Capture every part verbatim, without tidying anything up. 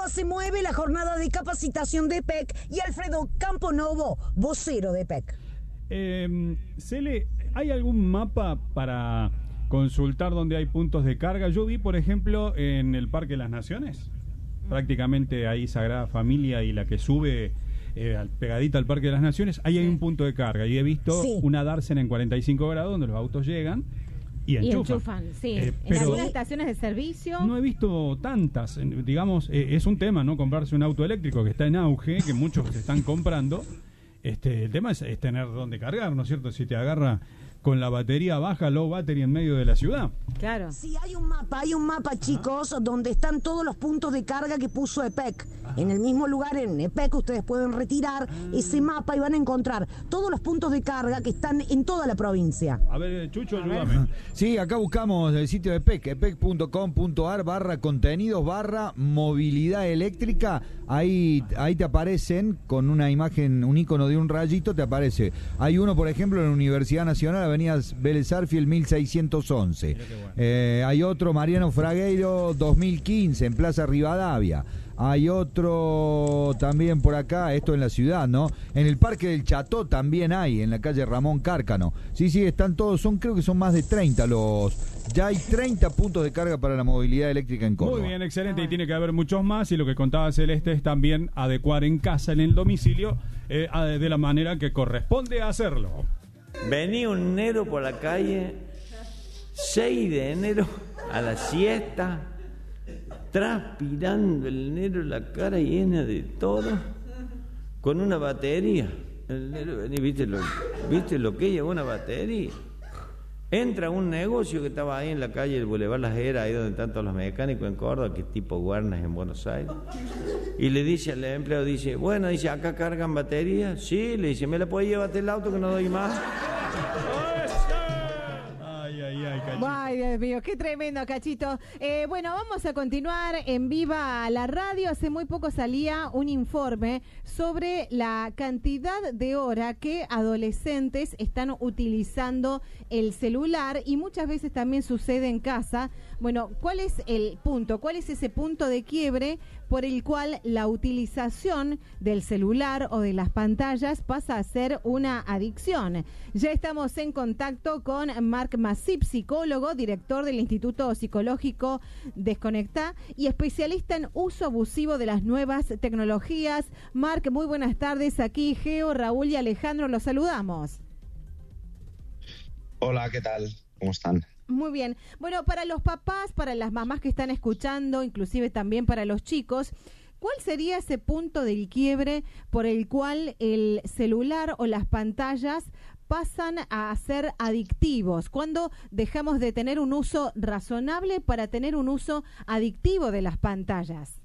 se mueve la jornada de capacitación de E P E C y Alfredo Camponovo, vocero de E P E C. Eh, Cele, ¿hay algún mapa para consultar dónde hay puntos de carga? Yo vi, por ejemplo, en el Parque de las Naciones, prácticamente ahí Sagrada Familia y la que sube eh, pegadita al Parque de las Naciones, ahí hay un punto de carga y he visto Sí. una Darsen en cuarenta y cinco grados donde los autos llegan y Y enchufan. enchufan, sí. Eh, en pero algunas estaciones de servicio. no he visto tantas, eh, digamos, eh, es un tema, ¿no? Comprarse un auto eléctrico que está en auge, que muchos se están comprando. Este, el tema es, es tener dónde cargar, ¿no es cierto? Si te agarra con la batería baja, low battery en medio de la ciudad. Claro. Sí, hay un mapa, hay un mapa, chicos, donde están todos los puntos de carga que puso E P E C. En el mismo lugar, en E P E C, ustedes pueden retirar ese mapa y van a encontrar todos los puntos de carga que están en toda la provincia. A ver, Chucho, ayúdame. Sí, acá buscamos el sitio de E P E C, epec punto com punto ar barra contenidos barra movilidad eléctrica. Ahí, ahí te aparecen con una imagen, un icono de un rayito, te aparece. Hay uno, por ejemplo, en la Universidad Nacional, Avenida Vélez Arfiel mil seiscientos once. Bueno. Eh, hay otro, Mariano Fragueiro dos mil quince, en Plaza Rivadavia. Hay otro también por acá, esto en la ciudad, ¿no? En el Parque del Cható también hay, en la calle Ramón Cárcano. Sí, sí, están todos, son creo que son más de treinta los... Ya hay treinta puntos de carga para la movilidad eléctrica en Córdoba. Muy bien, excelente, y tiene que haber muchos más, y lo que contaba Celeste es también adecuar en casa, en el domicilio, eh, de la manera que corresponde hacerlo. Venía un enero por la calle, seis de enero, a la siesta, transpirando el negro, la cara llena de todo, con una batería. El negro venía, ¿viste lo, ¿viste lo que lleva una batería? Entra a un negocio que estaba ahí en la calle del Boulevard Las Heras, ahí donde están todos los mecánicos en Córdoba, que es tipo Guarnas en Buenos Aires, y le dice al empleado, dice, bueno, dice, ¿acá cargan batería? Sí, le dice, ¿me la puede llevar el auto que no doy más? Ay, ay, ay, Cachito. Ay, Dios mío, qué tremendo, Cachito. Eh, bueno, vamos a continuar en Viva la Radio. Hace muy poco salía un informe sobre la cantidad de hora que adolescentes están utilizando el celular, y muchas veces también sucede en casa. Bueno, ¿cuál es el punto? ¿Cuál es ese punto de quiebre por el cual la utilización del celular o de las pantallas pasa a ser una adicción? Ya estamos en contacto con Marc Masip, psicólogo, director del Instituto Psicológico Desconectá y especialista en uso abusivo de las nuevas tecnologías. Marc, muy buenas tardes. Aquí Geo, Raúl y Alejandro, los saludamos. Hola, ¿qué tal? ¿Cómo están? Muy bien. Bueno, para los papás, para las mamás que están escuchando, inclusive también para los chicos, ¿cuál sería ese punto del quiebre por el cual el celular o las pantallas pasan a ser adictivos? ¿Cuándo dejamos de tener un uso razonable para tener un uso adictivo de las pantallas?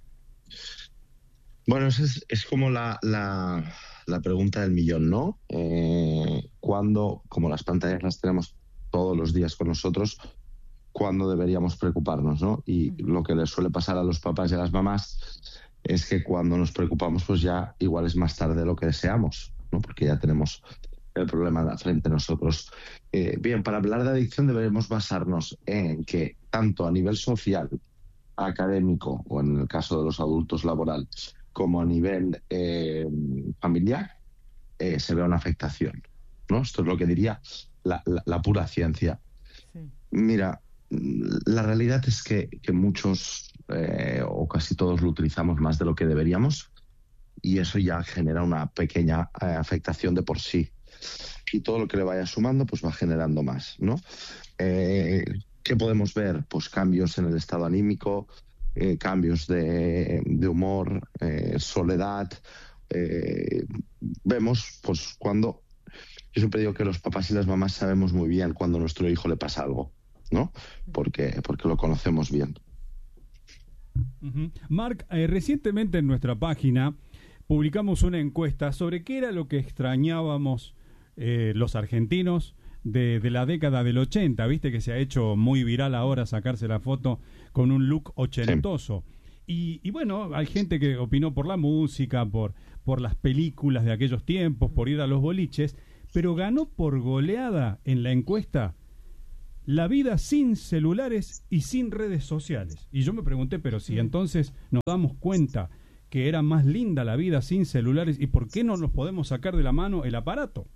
Bueno, esa es, es como la, la, la pregunta del millón, ¿no? Eh, ¿Cuándo, como las pantallas las tenemos todos los días con nosotros, cuándo deberíamos preocuparnos, ¿no? Y lo que les suele pasar a los papás y a las mamás es que cuando nos preocupamos, pues ya igual es más tarde de lo que deseamos, ¿no? Porque ya tenemos el problema frente a nosotros. Eh, bien, para hablar de adicción debemos basarnos en que tanto a nivel social, académico, o en el caso de los adultos laboral, como a nivel eh, familiar, eh, se vea una afectación, ¿no? Esto es lo que diría la, la, la pura ciencia. Sí. Mira, la realidad es que, que muchos eh, o casi todos lo utilizamos más de lo que deberíamos, y eso ya genera una pequeña eh, afectación de por sí. Y todo lo que le vaya sumando pues va generando más, ¿no? Eh, ¿Qué podemos ver? Pues cambios en el estado anímico, eh, cambios de, de humor, eh, soledad. Eh, vemos pues cuando... Yo siempre digo que los papás y las mamás sabemos muy bien cuando a nuestro hijo le pasa algo, ¿no? Porque, porque lo conocemos bien. Uh-huh. Marc, eh, recientemente en nuestra página publicamos una encuesta sobre qué era lo que extrañábamos eh, los argentinos de, de la década del ochenta. Viste que se ha hecho muy viral ahora sacarse la foto con un look ochentoso. Sí. Y, y bueno, hay gente que opinó por la música, por, por las películas de aquellos tiempos, por ir a los boliches, pero ganó por goleada en la encuesta la vida sin celulares y sin redes sociales. Y yo me pregunté, pero si entonces nos damos cuenta que era más linda la vida sin celulares, ¿y por qué no nos podemos sacar de la mano el aparato?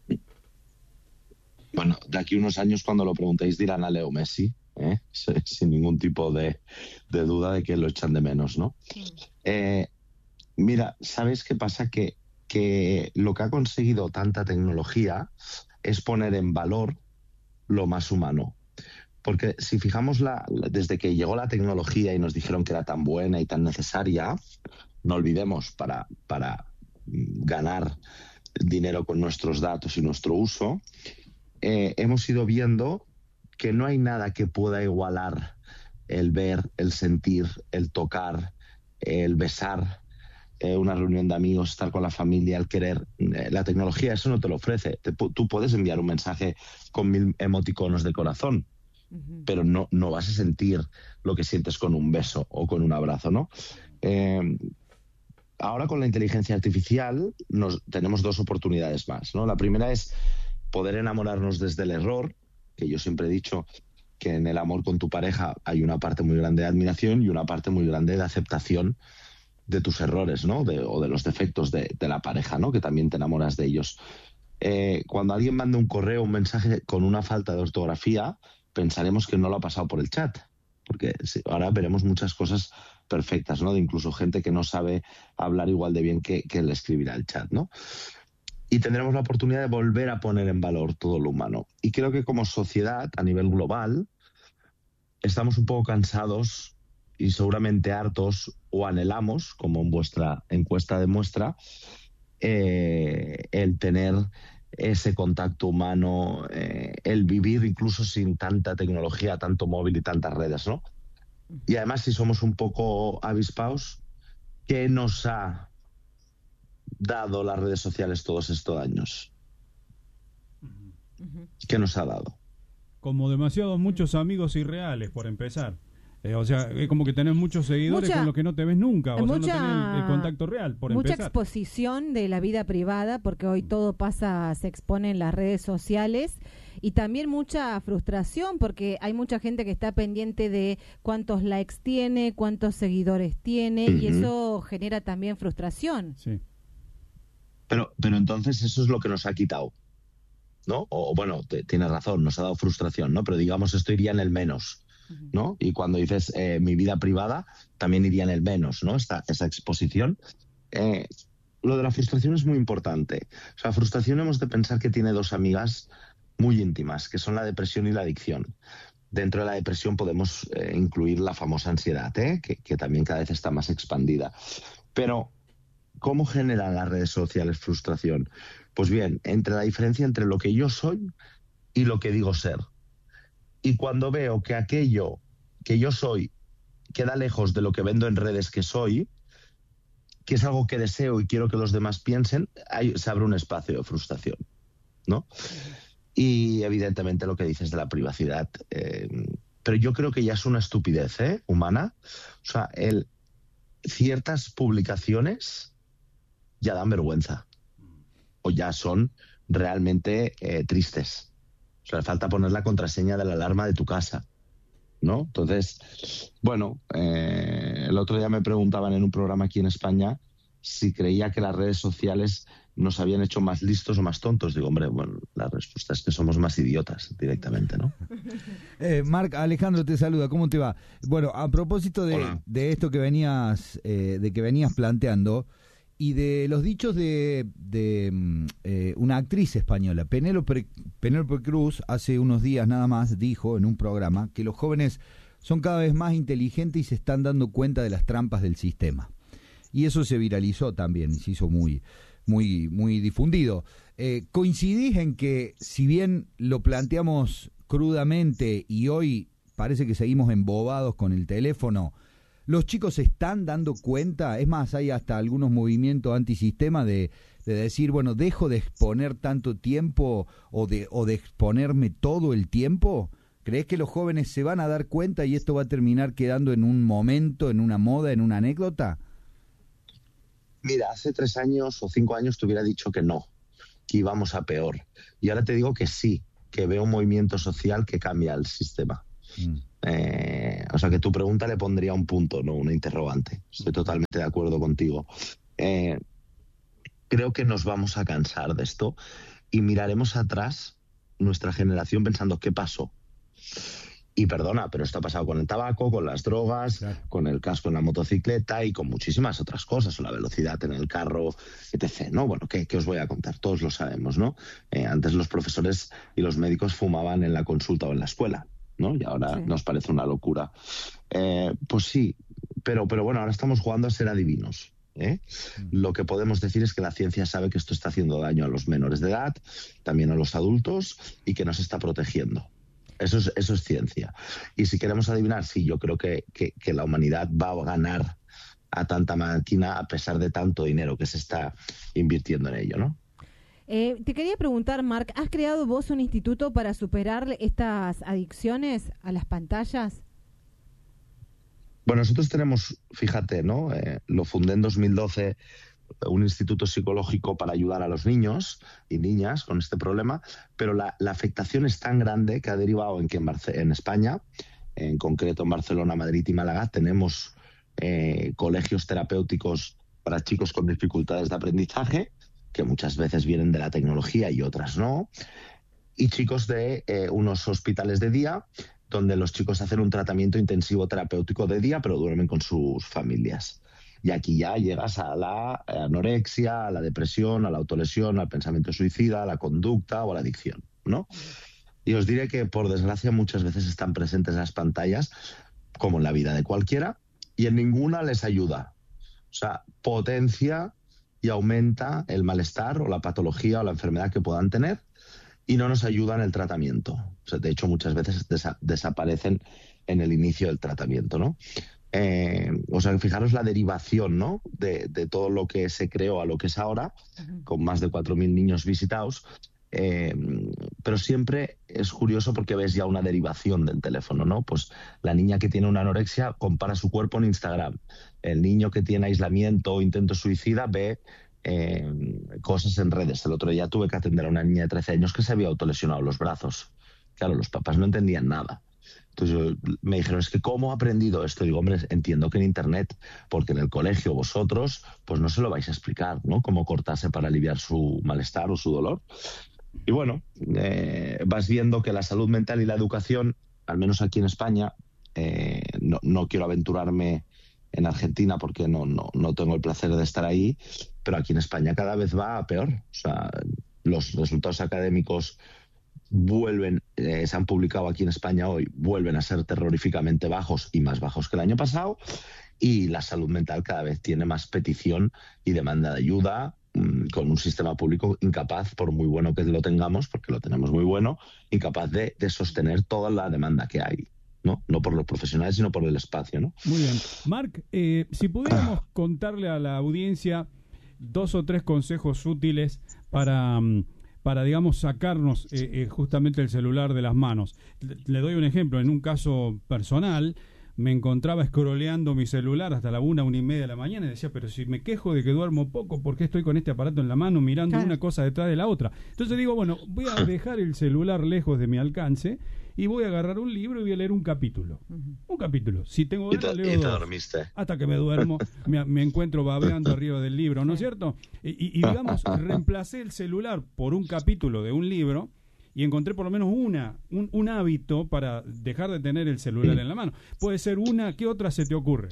Bueno, de aquí a unos años cuando lo preguntéis dirán a Leo Messi, ¿eh? sin ningún tipo de, de duda de que lo echan de menos, ¿no? Sí. Eh, mira, ¿sabes qué pasa? Que, que lo que ha conseguido tanta tecnología es poner en valor lo más humano. Porque si fijamos, la, desde que llegó la tecnología y nos dijeron que era tan buena y tan necesaria, no olvidemos, para, para ganar dinero con nuestros datos y nuestro uso, eh, hemos ido viendo que no hay nada que pueda igualar el ver, el sentir, el tocar, el besar, eh, una reunión de amigos, estar con la familia, el querer. Eh, la tecnología eso no te lo ofrece. Te, tú puedes enviar un mensaje con mil emoticonos de corazón, uh-huh. pero no, no vas a sentir lo que sientes con un beso o con un abrazo, ¿no? Eh, ahora con la inteligencia artificial nos, tenemos dos oportunidades más, ¿no? La primera es poder enamorarnos desde el error, que yo siempre he dicho que en el amor con tu pareja hay una parte muy grande de admiración y una parte muy grande de aceptación de tus errores, ¿no? De, o de los defectos de, de la pareja, ¿no? Que también te enamoras de ellos. Eh, cuando alguien manda un correo, un mensaje con una falta de ortografía, pensaremos que no lo ha pasado por el chat, porque ahora veremos muchas cosas perfectas, ¿no? De incluso gente que no sabe hablar igual de bien que, que le escribirá el chat, ¿no? Y tendremos la oportunidad de volver a poner en valor todo lo humano. Y creo que como sociedad, a nivel global, estamos un poco cansados y seguramente hartos, o anhelamos, como en vuestra encuesta demuestra, eh, el tener ese contacto humano, eh, el vivir incluso sin tanta tecnología, tanto móvil y tantas redes, ¿no? Y además, si somos un poco avispados, ¿qué nos ha dado las redes sociales todos estos años? ¿Qué nos ha dado? Como demasiados muchos amigos irreales, por empezar. Eh, o sea, es como que tenés muchos seguidores mucha, con los que no te ves nunca. O mucha, sea, no tenés el, el contacto real, por mucha empezar. Exposición de la vida privada, porque hoy todo pasa, se expone en las redes sociales. Y también mucha frustración, porque hay mucha gente que está pendiente de cuántos likes tiene, cuántos seguidores tiene, uh-huh. y eso genera también frustración. Sí. Pero, pero entonces eso es lo que nos ha quitado, ¿no? O bueno, te, tienes razón, nos ha dado frustración, ¿no? Pero digamos, esto iría en el menos, ¿no? Y cuando dices eh, mi vida privada, también iría en el menos, ¿no? Esta, esa exposición. Eh, lo de la frustración es muy importante. O sea, frustración hemos de pensar que tiene dos amigas muy íntimas, que son la depresión y la adicción. Dentro de la depresión podemos eh, incluir la famosa ansiedad, ¿eh? que, que también cada vez está más expandida. Pero ¿cómo generan las redes sociales frustración? Pues bien, entre la diferencia entre lo que yo soy y lo que digo ser. Y cuando veo que aquello que yo soy queda lejos de lo que vendo en redes que soy, que es algo que deseo y quiero que los demás piensen, ahí se abre un espacio de frustración, ¿no? Y evidentemente lo que dices de la privacidad. Eh, pero yo creo que ya es una estupidez, ¿eh? humana. O sea, el, ciertas publicaciones ya dan vergüenza o ya son realmente eh, tristes. O sea, le falta poner la contraseña de la alarma de tu casa, ¿no? Entonces, bueno, eh, el otro día me preguntaban en un programa aquí en España si creía que las redes sociales nos habían hecho más listos o más tontos. Digo, hombre, bueno, la respuesta es que somos más idiotas directamente, ¿no? Eh, Marc, Alejandro te saluda, ¿cómo te va? Bueno, a propósito de, de esto que venías, eh, de que venías planteando y de los dichos de, de eh, una actriz española, Penélope, Penélope Cruz, hace unos días nada más dijo en un programa que los jóvenes son cada vez más inteligentes y se están dando cuenta de las trampas del sistema. Y eso se viralizó también, se hizo muy, muy, muy difundido. Eh, ¿Coincidís en que, si bien lo planteamos crudamente y hoy parece que seguimos embobados con el teléfono, los chicos se están dando cuenta? Es más, hay hasta algunos movimientos antisistema de, de decir, bueno, dejo de exponer tanto tiempo o de, o de exponerme todo el tiempo. ¿Crees que los jóvenes se van a dar cuenta y esto va a terminar quedando en un momento, en una moda, en una anécdota? Mira, hace tres años o cinco años te hubiera dicho que no, que íbamos a peor. Y ahora te digo que sí, que veo un movimiento social que cambia el sistema. Mm. Eh, o sea, que tu pregunta le pondría un punto, no una interrogante. Estoy totalmente de acuerdo contigo. Eh, creo que nos vamos a cansar de esto y miraremos atrás nuestra generación pensando ¿qué pasó? Y perdona, pero esto ha pasado con el tabaco, con las drogas, claro, con el casco en la motocicleta y con muchísimas otras cosas, o la velocidad en el carro, etcétera. ¿No? Bueno, ¿qué, qué os voy a contar? Todos lo sabemos, ¿no? Eh, antes los profesores y los médicos fumaban en la consulta o en la escuela, ¿no? Y ahora sí. Nos parece una locura. Eh, pues sí, pero, pero bueno, ahora estamos jugando a ser adivinos. ¿Eh? Lo que podemos decir es que la ciencia sabe que esto está haciendo daño a los menores de edad, también a los adultos, y que nos está protegiendo. Eso es, eso es ciencia. Y si queremos adivinar, sí, yo creo que, que, que la humanidad va a ganar a tanta máquina a pesar de tanto dinero que se está invirtiendo en ello, ¿no? Eh, te quería preguntar, Marc, ¿has creado vos un instituto para superar estas adicciones a las pantallas? Bueno, nosotros tenemos, fíjate, ¿no? Eh, lo fundé en dos mil doce, un instituto psicológico para ayudar a los niños y niñas con este problema, pero la, la afectación es tan grande que ha derivado en que en, Barce- en España, en concreto en Barcelona, Madrid y Málaga, tenemos eh, colegios terapéuticos para chicos con dificultades de aprendizaje, que muchas veces vienen de la tecnología y otras no, y chicos de eh, unos hospitales de día, donde los chicos hacen un tratamiento intensivo terapéutico de día, pero duermen con sus familias. Y aquí ya llegas a la anorexia, a la depresión, a la autolesión, al pensamiento suicida, a la conducta o a la adicción, ¿no? Y os diré que, por desgracia, muchas veces están presentes las pantallas, como en la vida de cualquiera, y en ninguna les ayuda. O sea, potencia y aumenta el malestar o la patología o la enfermedad que puedan tener, y no nos ayuda en el tratamiento. O sea, de hecho, muchas veces desa- desaparecen en el inicio del tratamiento, ¿no? Eh, o sea, fijaros la derivación, ¿no? De, de todo lo que se creó a lo que es ahora, uh-huh. Con más de cuatro mil niños visitados. Eh, pero siempre es curioso porque ves ya una derivación del teléfono, ¿no? Pues la niña que tiene una anorexia compara su cuerpo en Instagram. El niño que tiene aislamiento o intento suicida ve Eh, cosas en redes. El otro día tuve que atender a una niña de trece años que se había autolesionado los brazos. Claro, los papás no entendían nada. Entonces yo, me dijeron, es que ¿cómo ha aprendido esto? Y digo, hombre, entiendo que en internet, porque en el colegio vosotros, pues no se lo vais a explicar, ¿no? Cómo cortarse para aliviar su malestar o su dolor. Y bueno, eh, vas viendo que la salud mental y la educación, al menos aquí en España, eh, no, no quiero aventurarme en Argentina porque no, no, no tengo el placer de estar ahí, pero aquí en España cada vez va a peor. O sea, los resultados académicos vuelven, eh, se han publicado aquí en España hoy, vuelven a ser terroríficamente bajos y más bajos que el año pasado, y la salud mental cada vez tiene más petición y demanda de ayuda, mmm, con un sistema público incapaz, por muy bueno que lo tengamos, porque lo tenemos muy bueno, incapaz de, de sostener toda la demanda que hay. ¿No? No por los profesionales, sino por el espacio, ¿no? Muy bien. Marc, eh, si pudiéramos contarle a la audiencia dos o tres consejos útiles para, para digamos, sacarnos eh, eh, justamente el celular de las manos. Le, le doy un ejemplo. En un caso personal, me encontraba scrolleando mi celular hasta la una, una y media de la mañana y decía, pero si me quejo de que duermo poco, ¿por qué estoy con este aparato en la mano mirando claro. una cosa detrás de la otra? Entonces digo, bueno, voy a dejar el celular lejos de mi alcance y voy a agarrar un libro y voy a leer un capítulo. Uh-huh. Un capítulo. Si tengo ganas, leo y te dos. Dormiste. Hasta que me duermo, me, me encuentro babeando arriba del libro, ¿no es cierto? Y, y, y digamos, reemplacé el celular por un capítulo de un libro y encontré por lo menos una, un, un hábito para dejar de tener el celular en la mano. Puede ser una, ¿qué otra se te ocurre?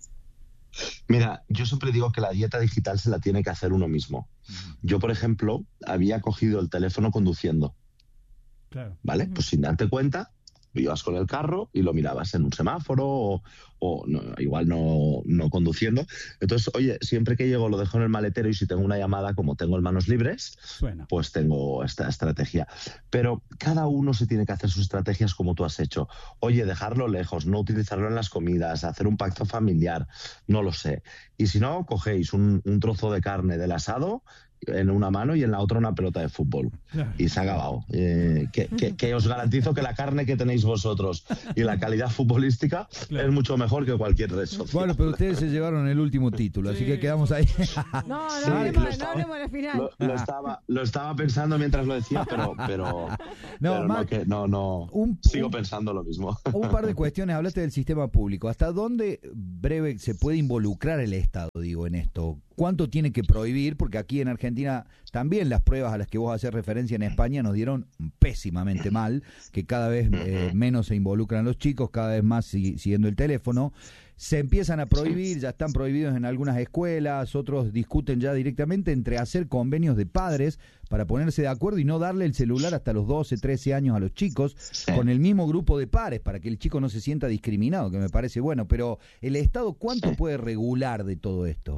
Mira, yo siempre digo que la dieta digital se la tiene que hacer uno mismo. Yo, por ejemplo, había cogido el teléfono conduciendo. Claro. ¿Vale? Pues sin darte cuenta, ibas con el carro y lo mirabas en un semáforo o, o no, igual no, no conduciendo. Entonces, oye, siempre que llego lo dejo en el maletero y si tengo una llamada, como tengo en manos libres, Suena. pues tengo esta estrategia. Pero cada uno se tiene que hacer sus estrategias como tú has hecho. Oye, dejarlo lejos, no utilizarlo en las comidas, hacer un pacto familiar, no lo sé. Y si no, cogéis un, un trozo de carne del asado en una mano y en la otra una pelota de fútbol. Claro. Y se ha acabado. Eh, que, que, que os garantizo que la carne que tenéis vosotros y la calidad futbolística claro. es mucho mejor que cualquier red social. Bueno, pero ustedes se llevaron el último título, sí. así que quedamos ahí. No, no, sí, hablemos, no hablemos al final. Lo, lo, estaba, lo estaba pensando mientras lo decía, pero, pero, no, pero Marc, no, que, no, no un, sigo un, pensando lo mismo. Un par de cuestiones, hablaste del sistema público. ¿Hasta dónde breve se puede involucrar el Estado, digo, en esto? ¿Cuánto tiene que prohibir? Porque aquí en Argentina también las pruebas a las que vos haces referencia en España nos dieron pésimamente mal, que cada vez eh, menos se involucran los chicos, cada vez más si, siguiendo el teléfono. Se empiezan a prohibir, ya están prohibidos en algunas escuelas, otros discuten ya directamente entre hacer convenios de padres para ponerse de acuerdo y no darle el celular hasta los doce, trece años a los chicos con el mismo grupo de pares para que el chico no se sienta discriminado, que me parece bueno. Pero ¿el Estado cuánto puede regular de todo esto?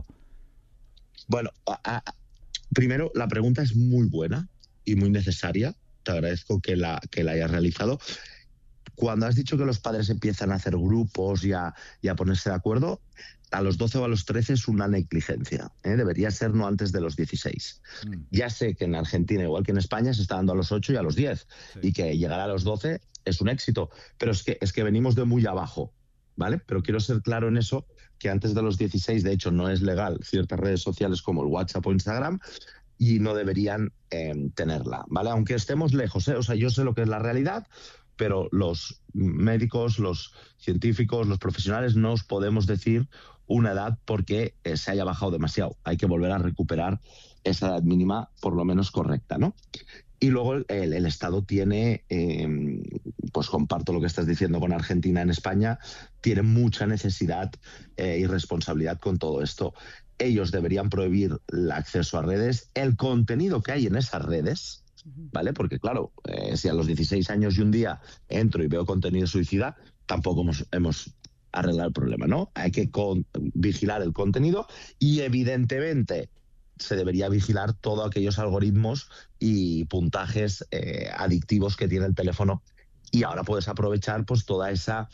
Bueno, a, a, primero la pregunta es muy buena y muy necesaria. Te agradezco que la, que la hayas realizado. Cuando has dicho que los padres empiezan a hacer grupos y a, y a ponerse de acuerdo, a los doce o a los trece es una negligencia. ¿eh? Debería ser no antes de los dieciséis. Mm. Ya sé que en Argentina, igual que en España, se está dando a los ocho y a los diez. Sí. Y que llegar a los doce es un éxito. Pero es que, es que venimos de muy abajo, ¿vale? Pero quiero ser claro en eso, que antes de los dieciséis, de hecho, no es legal ciertas redes sociales como el WhatsApp o Instagram, y no deberían eh, tenerla, ¿vale? Aunque estemos lejos, ¿eh? O sea, yo sé lo que es la realidad, pero los médicos, los científicos, los profesionales no os podemos decir una edad porque eh, se haya bajado demasiado. Hay que volver a recuperar esa edad mínima por lo menos correcta, ¿no? Y luego el, el Estado tiene, eh, pues comparto lo que estás diciendo con Argentina en España, tiene mucha necesidad eh, y responsabilidad con todo esto. Ellos deberían prohibir el acceso a redes, el contenido que hay en esas redes, ¿vale? Porque claro, eh, si a los dieciséis años y un día entro y veo contenido suicida, tampoco hemos, hemos arreglado el problema, ¿no? Hay que con, vigilar el contenido y evidentemente se debería vigilar todos aquellos algoritmos y puntajes eh, adictivos que tiene el teléfono. Y ahora puedes aprovechar pues toda esa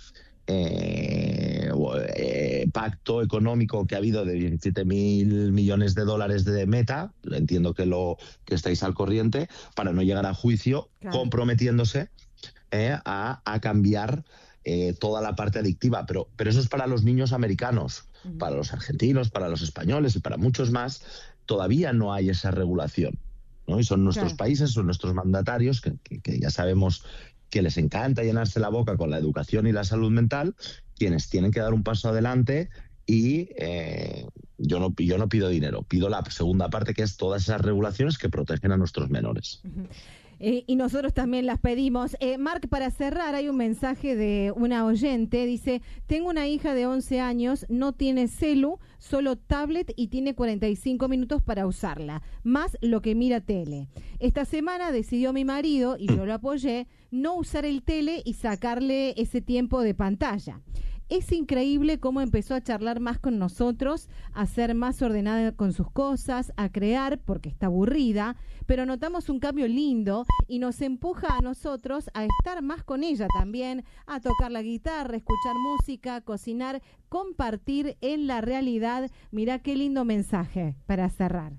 eh, eh, pacto económico que ha habido de diecisiete mil millones de dólares de Meta, entiendo que lo que estáis al corriente, para no llegar a juicio, claro. comprometiéndose eh, a, a cambiar eh, toda la parte adictiva. Pero, pero eso es para los niños americanos, uh-huh. para los argentinos, para los españoles y para muchos más. Todavía no hay esa regulación, ¿no? Y son nuestros claro. países, son nuestros mandatarios, que, que, que ya sabemos que les encanta llenarse la boca con la educación y la salud mental, quienes tienen que dar un paso adelante y eh, yo, no, yo no pido dinero, pido la segunda parte, que es todas esas regulaciones que protegen a nuestros menores. Uh-huh. Eh, y nosotros también las pedimos. Eh, Marc, para cerrar, hay un mensaje de una oyente. Dice, tengo una hija de once años, no tiene celu, solo tablet y tiene cuarenta y cinco minutos para usarla, más lo que mira tele. Esta semana decidió mi marido, y yo lo apoyé, no usar el tele y sacarle ese tiempo de pantalla. Es increíble cómo empezó a charlar más con nosotros, a ser más ordenada con sus cosas, a crear, porque está aburrida, pero notamos un cambio lindo y nos empuja a nosotros a estar más con ella también, a tocar la guitarra, escuchar música, cocinar, compartir en la realidad. Mirá qué lindo mensaje para cerrar.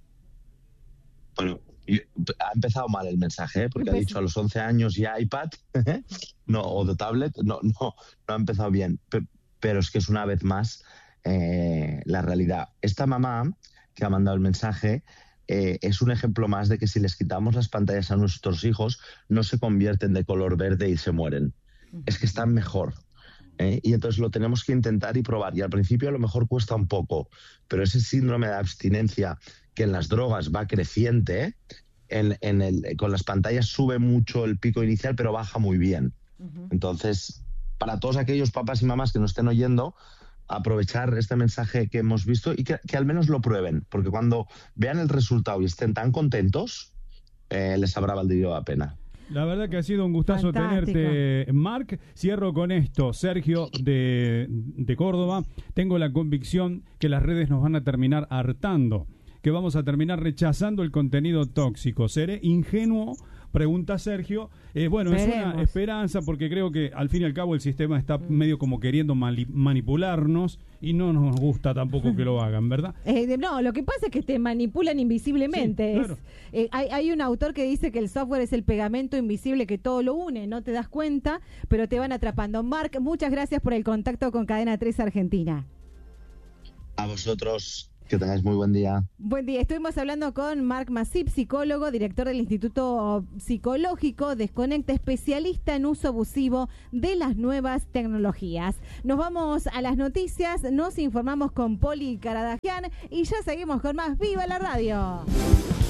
Bueno, ha empezado mal el mensaje, ¿eh? Porque Empezó. ha dicho a los once años ya iPad, no, o de tablet, no, no, no ha empezado bien, pero, pero es que es una vez más eh, la realidad. Esta mamá que ha mandado el mensaje eh, es un ejemplo más de que si les quitamos las pantallas a nuestros hijos, no se convierten de color verde y se mueren. Uh-huh. Es que están mejor. ¿eh? Y entonces lo tenemos que intentar y probar. Y al principio a lo mejor cuesta un poco, pero ese síndrome de abstinencia que en las drogas va creciente, en, en el, con las pantallas sube mucho el pico inicial, pero baja muy bien. Uh-huh. Entonces, para todos aquellos papás y mamás que nos estén oyendo, aprovechar este mensaje que hemos visto y que, que al menos lo prueben, porque cuando vean el resultado y estén tan contentos, eh, les habrá valido la pena. La verdad que ha sido un gustazo Fantástico. tenerte, Marc. Cierro con esto, Sergio de, de Córdoba. Tengo la convicción que las redes nos van a terminar hartando, que vamos a terminar rechazando el contenido tóxico. Seré ingenuo pregunta Sergio. Eh, bueno, Veremos. es una esperanza porque creo que al fin y al cabo el sistema está medio como queriendo mali- manipularnos y no nos gusta tampoco que lo hagan, ¿verdad? Eh, de- no, lo que pasa es que te manipulan invisiblemente. Sí, Es- claro. eh, hay, hay un autor que dice que el software es el pegamento invisible que todo lo une, no te das cuenta, pero te van atrapando. Marc, muchas gracias por el contacto con Cadena tres Argentina. A vosotros, que tengáis muy buen día. Buen día, estuvimos hablando con Marc Masip, psicólogo, director del Instituto Psicológico Desconecta, especialista en uso abusivo de las nuevas tecnologías. Nos vamos a las noticias, nos informamos con Poli Caradagian y ya seguimos con más Viva la Radio.